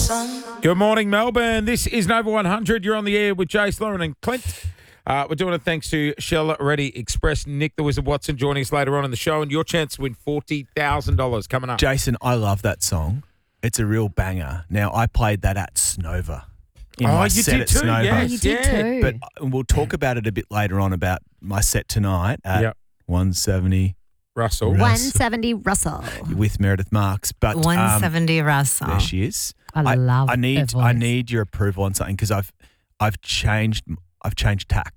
Good morning, Melbourne. This is Nova 100. You're on the air with Jace, Lauren and Clint. We're doing it thanks to Shell Ready Express. Nick the Wizard Watson joining us later on in the show, and your chance to win $40,000 coming up. Jason, I love that song. It's a real banger. Now, I played that at Snova. You did too, Snova. yes. You did too. But we'll talk about it a bit later on about my set tonight at 170 Russell. 170 Russell. with Meredith Marks. But 170 Russell. there she is. I love I her need voice. I need your approval on something because I've changed tack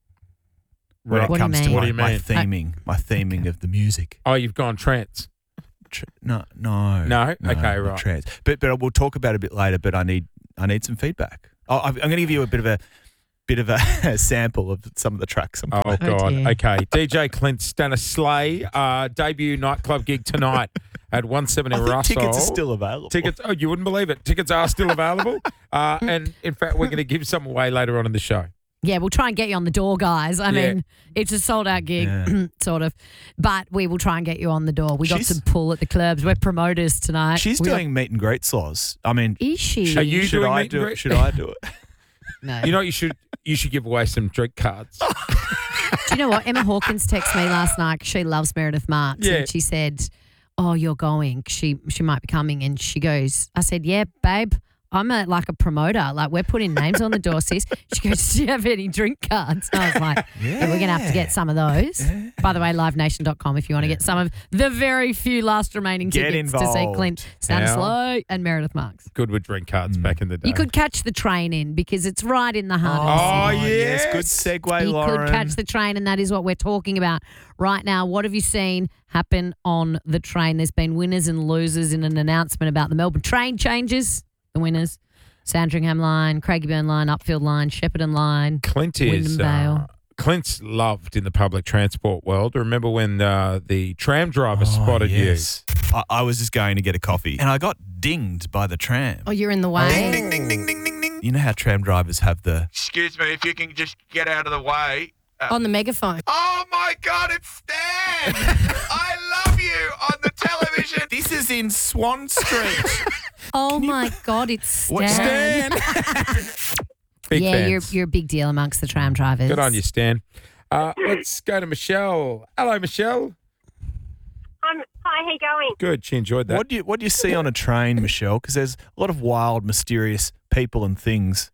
when it What do you comes to mean? What do you my mean? theming of the music. Oh, you've gone trance. No. No? Okay, not right. trans. But we'll talk about it a bit later. But I need some feedback. I'm going to give you a bit of a sample of some of the tracks. Oh, God. dear. Okay. DJ Clint Stanislay, debut nightclub gig tonight at 170 I think Russell. tickets are still available. You wouldn't believe it. Tickets are still available. And, in fact, we're going to give some away later on in the show. Yeah, we'll try and get you on the door, guys. I mean, it's a sold-out gig, Yeah. sort of. But we will try and get you on the door. We got She's- some pull at the clubs. We're promoters tonight. She's doing meet and greet slots. I mean, Is she? Are you should doing I meet and do greet? it? Should I do it? No. You know what you should give away some drink cards. Do you know what? Emma Hawkins texted me last night. She loves Meredith Marks. Yeah. And she said, oh, you're going. She might be coming. And she goes, I said, yeah, babe. I'm like a promoter. Like, we're putting names on the door, sis. She goes, do you have any drink cards? I was like, yeah, we're going to have to get some of those. Yeah. By the way, livenation.com if you want to get some of the very few last remaining Get tickets to see involved. Clint Stanislay and Meredith Marks. Good with drink cards back in the day. You could catch the train in because it's right in the heart of Oh, the city. yes. Good segue, You Lauren. could catch the train, and that is what we're talking about right now. What have you seen happen on the train? There's been winners and losers in an announcement about the Melbourne train changes. The winners, Sandringham line, Craigieburn line, Upfield line, Shepparton line. Clint is Wyndham Vale. Clint's loved in the public transport world. Remember when the tram driver spotted yes. I was just going to get a coffee and I got dinged by the tram. Oh, you're in the way. Ding, ding, ding, ding, ding, ding. You know how tram drivers have the... Excuse me, if you can just get out of the way. On the megaphone. Oh my God, it's Stan! I love you on the television. This is in Swan Street. Oh my God, it's Stan. What, Stan? Big Yeah, fans. you're a big deal amongst the tram drivers. Good on you, Stan. Let's go to Michelle. Hello, Michelle. Hi, how you going? Good. She enjoyed that. What do you see on a train, Michelle? Because there's a lot of wild, mysterious people and things.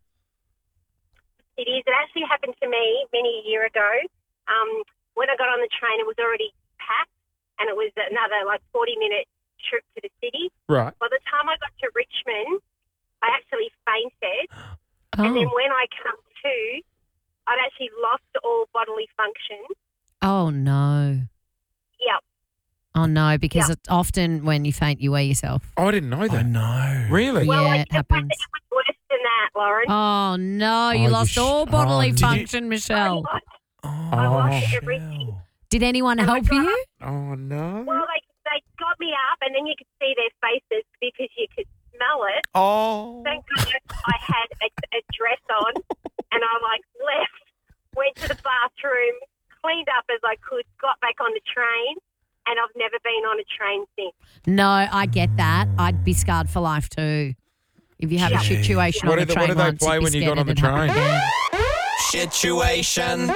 It is. It actually happened to me many a year ago. When I got on the train, it was already packed, and it was another 40-minute trip to the city. Right. By the time I got to Richmond, I actually fainted, Oh. and then when I come to, I'd actually lost all bodily function. Oh, no. Yep. Oh, no, because it's often when you faint, you weigh yourself. Oh, I didn't know I that. know. Really? Yeah, Well, it happens. It was worse than that, Lauren. Oh, no, you you lost all bodily function, I Michelle. lost, Oh, I lost Michelle. everything. Did anyone help you? Oh, no. Well, they got me up, and then you could see their faces because you could smell it. Oh. Thank God I had a dress on, and I left, went to the bathroom, cleaned up as I could, got back on the train, and I've never been on a train since. No, I get that. I'd be scarred for life too. If you have a Jeez. situation What on a did they- train what did they once, play you'd be when you scared got on the it'd happen train? again. Situation.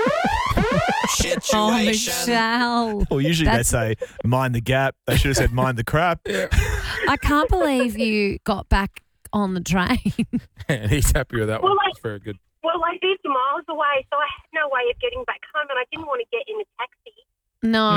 Oh, Michelle. Well, usually That's- they say, mind the gap. They should have said, mind the crap. I can't believe you got back on the train. And he's happy with that one. Well, It's very good. Well, I lived miles away, so I had no way of getting back home, and I didn't want to get in a taxi. No.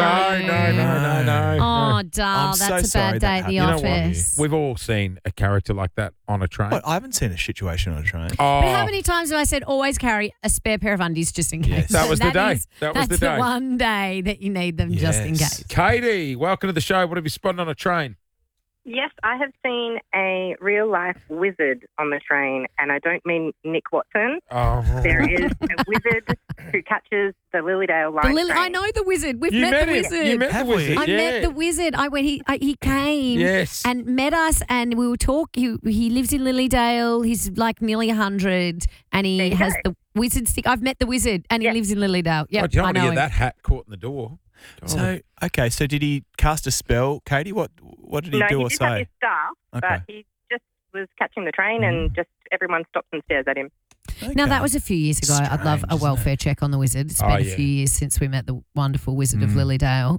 No. Oh, Dal, I'm so that's a sorry bad that day at the happened. You know what? office. We've all seen a character like that on a train. What? I haven't seen a situation on a train. Oh, But how many times have I said always carry a spare pair of undies just in case? Yes. That was the day. Is- That was the that's day. one day that you need them just in Yes. case. Katie, welcome to the show. What have you spotted on a train? Yes, I have seen a real-life wizard on the train, and I don't mean Nick Watson. Oh, There is a wizard who catches the Lilydale line train. I know the wizard. We've you met the him. wizard. You met the Have we? wizard. I yeah. met the wizard. He came Yes. and met us, and we were talking. He lives in Lilydale. He's like nearly 100, and he There you has go. the wizard stick. I've met the wizard, and he Yeah. lives in Lilydale. Yeah, Oh, do you don't I want to know get him. that hat caught in the door. God. So did he cast a spell, Katie? What did he no, do he or did have say? his staff, Okay. but he just was catching the train and just everyone stops and stares at him. Now, that was a few years ago. I'd love a Strange, welfare check on the wizard. It's been a few years since we met the wonderful wizard of Lilydale.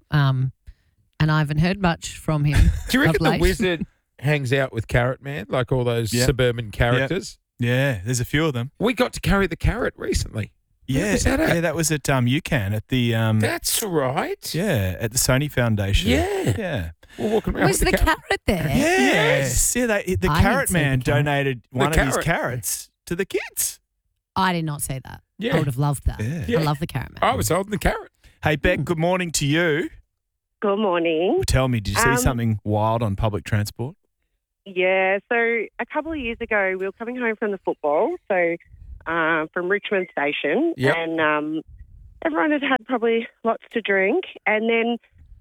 And I haven't heard much from him. Do you reckon of the late. wizard hangs out with Carrot Man, like all those suburban characters? Yeah, there's a few of them. We got to carry the carrot recently. Yeah, was that at? yeah, that was at UCAN at the That's right. at the Sony Foundation. Yeah. Yeah. We're walking around Was with the carrot there? Yes. Yeah, the I didn't Carrot see Man the carrot. donated one of his carrot. carrots to the kids. I did not see that. Yeah. I would have loved that. Yeah. I love the carrot man. I was holding the carrot. Hey, Beck, good morning to you. Good morning. Tell me, did you see something wild on public transport? Yeah, so a couple of years ago, we were coming home from the football, so from Richmond Station, Yep. and everyone had probably lots to drink. And then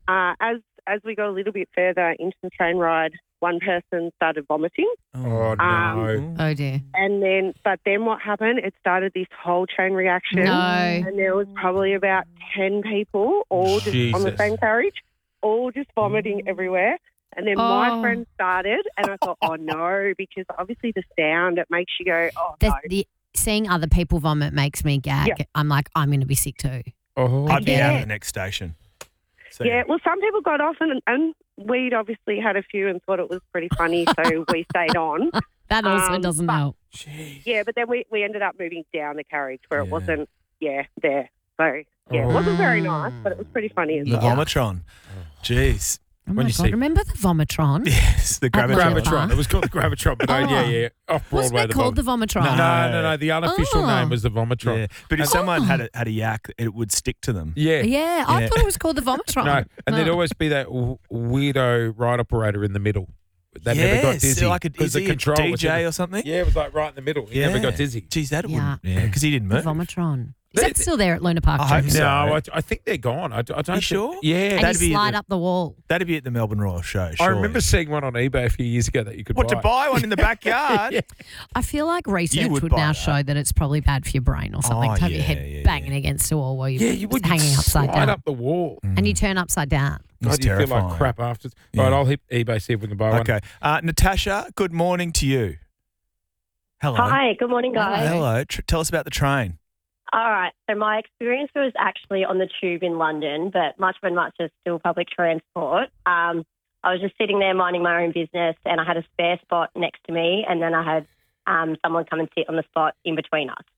as we got a little bit further into the train ride, one person started vomiting. Oh, no. Oh, dear. But then what happened? It started this whole chain reaction. No. And there was probably about 10 people all just on the Jesus. same carriage, all just vomiting everywhere. And then my Oh. friend started, and I thought, oh no, because obviously the sound, it makes you go, oh no. Seeing other people vomit makes me gag. Yeah. I'm like, I'm going to be sick too. Oh, I'd be Yeah. out at the next station. So, Yeah, well, some people got off, and we'd obviously had a few and thought it was pretty funny, so we stayed on. That also doesn't but- help. Yeah, but then we ended up moving down the carriage where it Yeah. wasn't, there. So, yeah, it wasn't very nice, but it was pretty funny as The well. Vomitron. Jeez. Oh When my you God. see- Remember the Vomitron? Yes, the At the Gravitron. Gravitron. Gravitron. It was called the Gravitron, but Oh. yeah. Off Wasn't Broadway. it called the Vomitron? No. The unofficial Oh. name was the Vomitron. Yeah. But if someone had a yak, it would stick to them. Yeah. Yeah, I Yeah. thought it was called the Vomitron. No, and there'd always be that weirdo ride operator in the middle that never got dizzy. like because is the he a control was in DJ the- or something? Yeah, it was like right in the middle. He never got dizzy. Geez, that Yeah. wouldn't. Yeah, because he didn't The move. Vomitron. Is They- that still there at Luna Park? I hope Joe? so. No, I think they're gone. I don't think, sure? Yeah. And That'd you be slide the- up the wall. That'd be at the Melbourne Royal Show. I surely. remember seeing one on eBay a few years ago that you could What, buy. to buy one in the backyard? Yeah. I feel like research would would buy now that. show that it's probably bad for your brain or something Oh, to have your yeah, head yeah, banging yeah. against a wall while you're Yeah, you would hanging upside slide down. up the wall. And you turn upside down. It's God, you feel terrifying. like crap after. Yeah. Right, I'll hit eBay, see if we can buy one. Okay. Natasha, good morning to you. Hello. Hi, good morning, guys. Hello. Tell us about the train. All right, so my experience was actually on the tube in London, but much as still public transport. I was just sitting there minding my own business, and I had a spare spot next to me, and then I had someone come and sit on the spot in between us,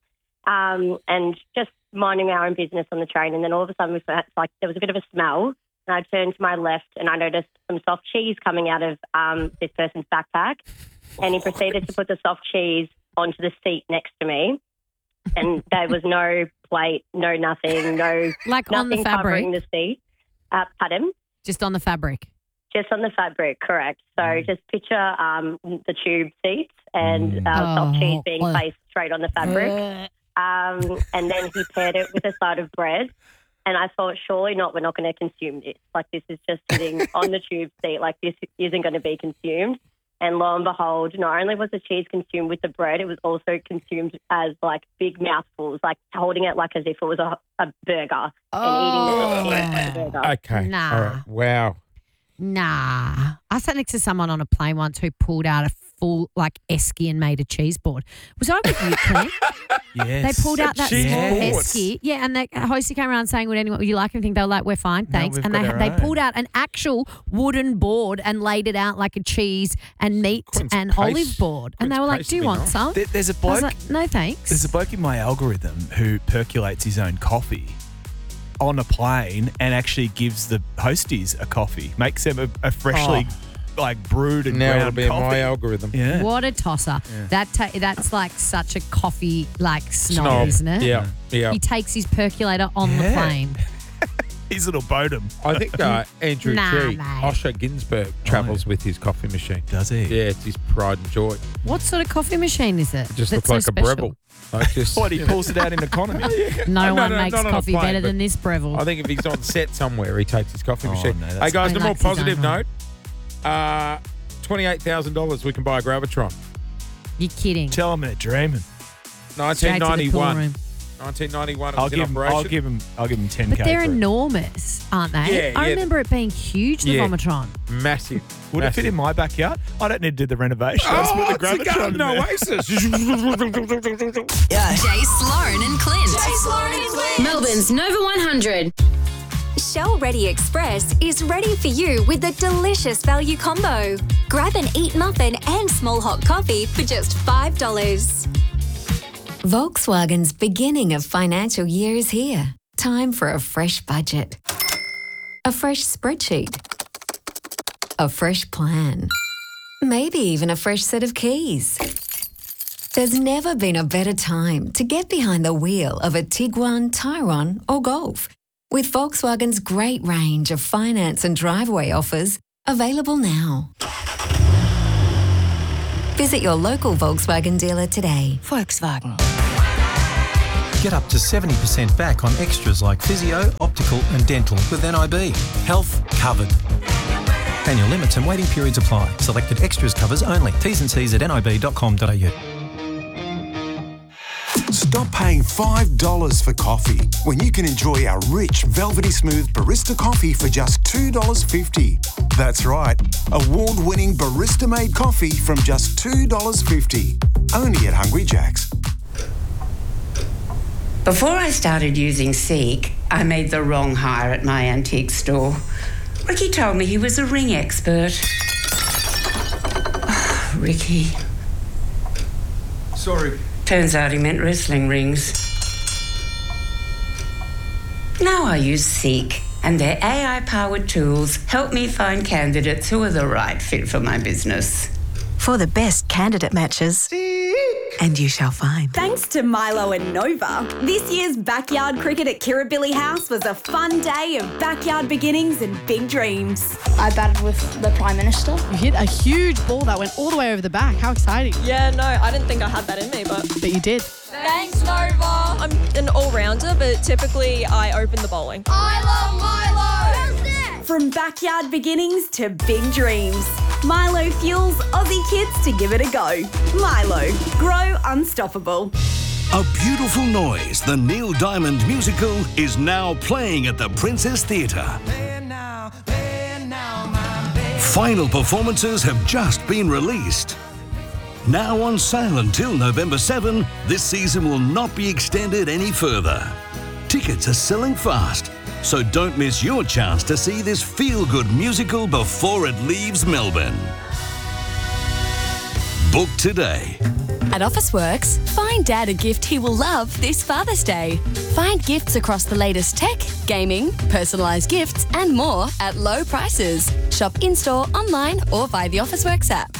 and just minding our own business on the train. And then all of a sudden, there was a bit of a smell, and I turned to my left, and I noticed some soft cheese coming out of this person's backpack, and he proceeded to put the soft cheese onto the seat next to me. And there was no plate, no nothing, no Like on the nothing covering fabric, the seat. Pardon? just on the fabric. Just on the fabric, correct. So just picture the tube seats and soft cheese being placed straight on the fabric. And then he paired it with a side of bread. And I thought, surely not, we're not going to consume this. Like, this is just sitting on the tube seat. Like, this isn't going to be consumed. And lo and behold, not only was the cheese consumed with the bread, it was also consumed as, like, big mouthfuls, like holding it like as if it was a burger and eating the cheese like a burger. Okay. Nah. All right. Wow. Nah. I sat next to someone on a plane once who pulled out a full, like, esky and made a cheese board. Was I with you, Clint? Yes. They pulled out that cheese small board. esky. Yeah, and the hostess came around saying, would you like anything? They were like, we're fine, thanks. we've And got our they own. pulled out an actual wooden board and laid it out like a cheese and meat Queen's and pace- olive board. And they Queen's were like, pace do you would be want nice. some? There's a I was bloke. like, no, thanks. There's a bloke in my algorithm who percolates his own coffee on a plane and actually gives the hosties a coffee, makes them a freshly brewed and Now it'll ground be in coffee. my algorithm. Yeah. What a tosser. That's like such a coffee snob, Snob. isn't it? Yeah. Yeah. He takes his percolator on the Yeah. plane. His little bodum. I think Andrew Nah, G. mate. Osher Ginsburg travels with his coffee machine. Does he? Yeah, it's his pride and joy. What sort of coffee machine is it? It just that's looks so like a special? Breville. Like just, What, he pulls it out in economy? No one no, makes not on a coffee plane, better but than this Breville. I think if he's on set somewhere, he takes his coffee Oh, machine. no, that's Hey, guys, He on a more likes his own positive one. note, $28,000 we can buy a Gravitron. You're kidding. Tell him they're dreaming. Straight to the cool 1991. room. 1991, it was in operation. I'll give him 10K. But they're for it. enormous, aren't they? Yeah, I yeah. remember it being huge, the Yeah. Vomitron. Massive. Would it fit in my backyard? I don't need to do the renovation. I just put the it's a Gravitron garden in there. oasis. Jace, Lauren and Clint. Melbourne's Nova 100. Shell Ready Express is ready for you with a delicious value combo. Grab an Eat Muffin and small hot coffee for just $5. Volkswagen's beginning of financial year is here. Time for a fresh budget. A fresh spreadsheet. A fresh plan. Maybe even a fresh set of keys. There's never been a better time to get behind the wheel of a Tiguan, Tyrone or Golf. With Volkswagen's great range of finance and driveway offers available now. Visit your local Volkswagen dealer today. Volkswagen. Get up to 70% back on extras like physio, optical and dental with NIB. Health covered. Annual limits and waiting periods apply. Selected extras covers only. T's and C's at nib.com.au. Stop paying $5 for coffee when you can enjoy our rich, velvety smooth barista coffee for just $2.50. That's right, award-winning barista-made coffee from just $2.50. Only at Hungry Jack's. Before I started using Seek, I made the wrong hire at my antique store. Ricky told me he was a ring expert. Oh, Ricky. Sorry. Turns out he meant wrestling rings. Now I use Seek, and their AI-powered tools help me find candidates who are the right fit for my business. For the best candidate matches. And you shall find. Thanks to Milo and Nova, this year's backyard cricket at Kirribilli House was a fun day of backyard beginnings and big dreams. I batted with the Prime Minister. You hit a huge ball that went all the way over the back. How exciting. Yeah, no, I didn't think I had that in me, but you did. Thanks, Nova. I'm an all-rounder, but typically I open the bowling. I love Milo! From backyard beginnings to big dreams, Milo fuels Aussie kids to give it a go. Milo, grow unstoppable. A Beautiful Noise, the Neil Diamond musical, is now playing at the Princess Theatre. Final performances have just been released. Now on sale until November 7, this season will not be extended any further. Tickets are selling fast, so don't miss your chance to see this feel-good musical before it leaves Melbourne. Book today. At Officeworks, find Dad a gift he will love this Father's Day. Find gifts across the latest tech, gaming, personalised gifts and more at low prices. Shop in-store, online or via the Officeworks app.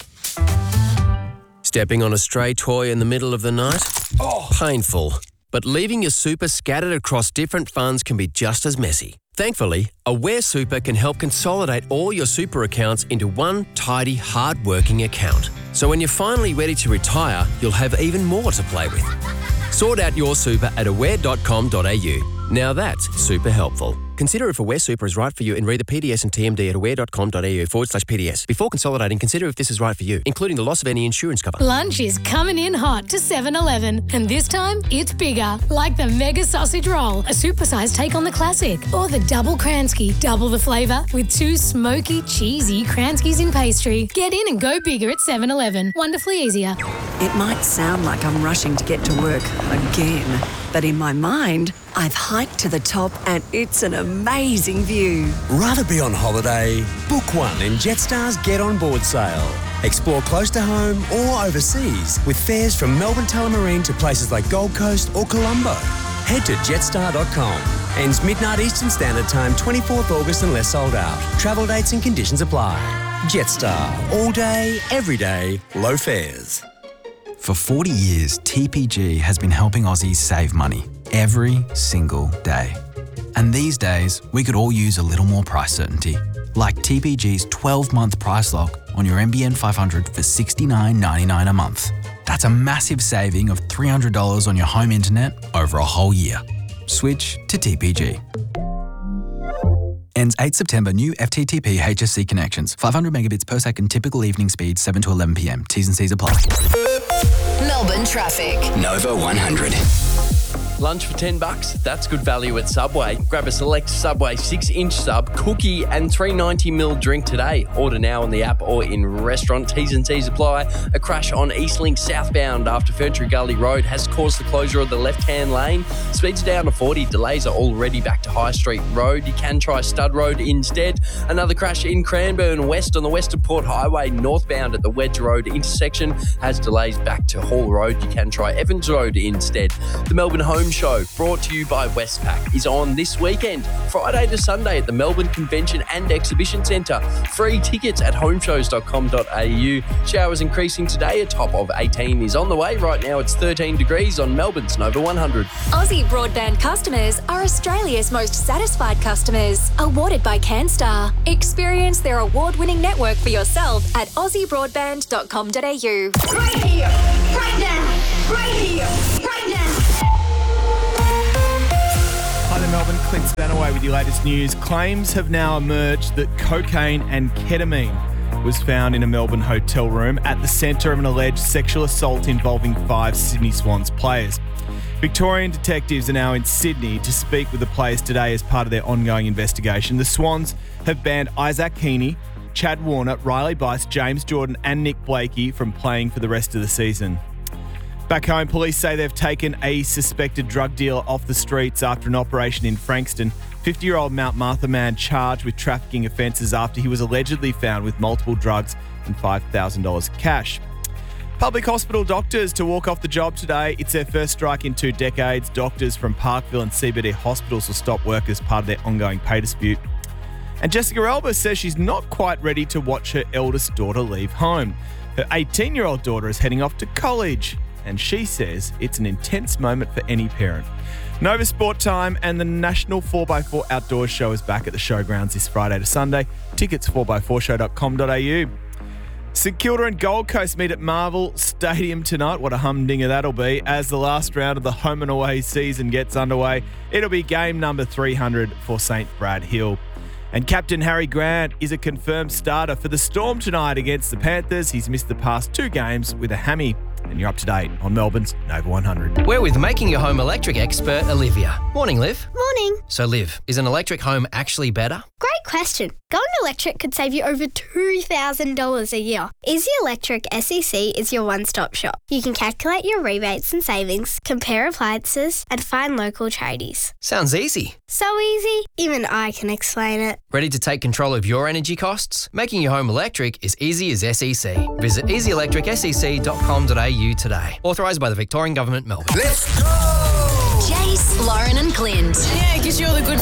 Stepping on a stray toy in the middle of the night? Painful. But leaving your super scattered across different funds can be just as messy. Thankfully, Aware Super can help consolidate all your super accounts into one tidy, hard-working account. So when you're finally ready to retire, you'll have even more to play with. Sort out your super at aware.com.au. Now that's super helpful. Consider if Aware Super is right for you and read the PDS and TMD at aware.com.au/PDS. Before consolidating, consider if this is right for you, including the loss of any insurance cover. Lunch is coming in hot to 7-Eleven, and this time it's bigger, like the Mega Sausage Roll, a supersized take on the classic, or the Double Kransky, double the flavour with 2 smoky, cheesy Kranskys in pastry. Get in and go bigger at 7-Eleven. Wonderfully easier. It might sound like I'm rushing to get to work again, but in my mind, I've hiked to the top and it's an amazing view. Rather be on holiday? Book one in Jetstar's Get On Board sale. Explore close to home or overseas with fares from Melbourne Tullamarine to places like Gold Coast or Colombo. Head to jetstar.com. Ends midnight Eastern Standard Time, 24th August unless sold out. Travel dates and conditions apply. Jetstar. All day, every day, low fares. For 40 years, TPG has been helping Aussies save money every single day. And these days, we could all use a little more price certainty, like TPG's 12-month price lock on your NBN 500 for $69.99 a month. That's a massive saving of $300 on your home internet over a whole year. Switch to TPG. Ends 8 September. New FTTP HSC connections. 500 megabits per second. Typical evening speed 7 to 11 p.m. T's and C's apply. Melbourne traffic. Nova 100. Lunch for $10, that's good value at Subway. Grab a select Subway 6-inch sub, cookie and 390ml drink today. Order now on the app or in restaurant. T's and C's apply. A crash on Eastlink southbound after Ferntree Gully Road has caused the closure of the left-hand lane. Speeds down to 40. Delays are already back to High Street Road. You can try Stud Road instead. Another crash in Cranbourne West on the Western Port Highway northbound at the Wedge Road intersection has delays back to Hall Road. You can try Evans Road instead. The Melbourne Home Show, brought to you by Westpac, is on this weekend, Friday to Sunday at the Melbourne Convention and Exhibition Centre. Free tickets at homeshows.com.au. Showers increasing today. A top of 18 is on the way. Right now it's 13 degrees on Melbourne's Nova 100. Aussie Broadband customers are Australia's most satisfied customers. Awarded by CanStar. Experience their award-winning network for yourself at aussiebroadband.com.au. Right here, right now, right here, right now. Hi there, Melbourne. Clint Stanaway with your latest news. Claims have now emerged that cocaine and ketamine was found in a Melbourne hotel room at the centre of an alleged sexual assault involving 5 Sydney Swans players. Victorian detectives are now in Sydney to speak with the players today as part of their ongoing investigation. The Swans have banned Isaac Heaney, Chad Warner, Riley Bice, James Jordan and Nick Blakey from playing for the rest of the season. Back home, police say they've taken a suspected drug dealer off the streets after an operation in Frankston. 50-year-old Mount Martha man charged with trafficking offences after he was allegedly found with multiple drugs and $5,000 cash. Public hospital doctors to walk off the job today. It's their first strike in 2 decades. Doctors from Parkville and CBD hospitals will stop work as part of their ongoing pay dispute. And Jessica Alba says she's not quite ready to watch her eldest daughter leave home. Her 18-year-old daughter is heading off to college, and she says it's an intense moment for any parent. Nova Sport Time and the National 4x4 Outdoors Show is back at the showgrounds this Friday to Sunday. Tickets 4x4show.com.au. St Kilda and Gold Coast meet at Marvel Stadium tonight. What a humdinger that'll be as the last round of the home and away season gets underway. It'll be game number 300 for St Brad Hill. And Captain Harry Grant is a confirmed starter for the Storm tonight against the Panthers. He's missed the past 2 games with a hammy. And you're up to date on Melbourne's Nova 100. We're with Making Your Home Electric expert Olivia. Morning, Liv. Morning. So, Liv, is an electric home actually better? Great question. Going electric could save you over $2,000 a year. Easy Electric SEC is your one-stop shop. You can calculate your rebates and savings, compare appliances, and find local tradies. Sounds easy. So easy, even I can explain it. Ready to take control of your energy costs? Making your home electric is easy as SEC. Visit easyelectricsec.com.au today. Authorised by the Victorian Government, Melbourne. Let's go! Jace, Lauren and Clint. Yeah, it gives you all the good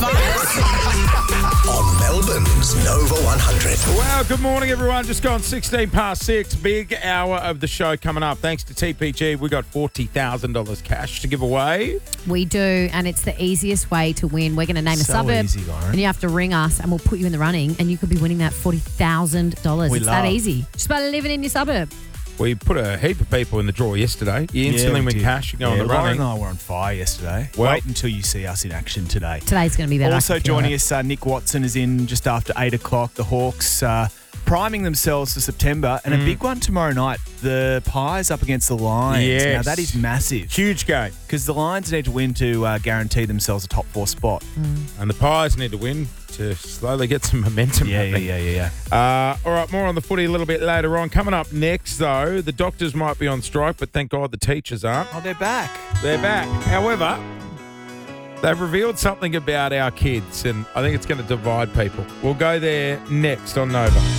vibes. On Melbourne's Nova 100. Wow, good morning, everyone. Just gone 16 past 6. Big hour of the show coming up. Thanks to TPG, we got $40,000 cash to give away. We do, and it's the easiest way to win. We're going to name a suburb, easy, Lauren. and you have to ring us, and we'll put you in the running, and you could be winning that $40,000. It's that easy. Just by living in your suburb. We put a heap of people in the draw yesterday. You instantly win cash. You go on the running. Lauren and I were on fire yesterday. Well, wait until you see us in action today. Today's going to be better. Also joining us, Nick Watson is in just after 8 o'clock. The Hawks priming themselves for September, and a big one tomorrow night. The Pies up against the Lions. Yes. Now, that is massive. Huge game. Because the Lions need to win to guarantee themselves a top 4 spot. And the Pies need to win to slowly get some momentum. Yeah. All right, more on the footy a little bit later on. Coming up next, though, the doctors might be on strike, but thank God the teachers aren't. Oh, they're back. They're back. However, they've revealed something about our kids, and I think it's going to divide people. We'll go there next on Nova.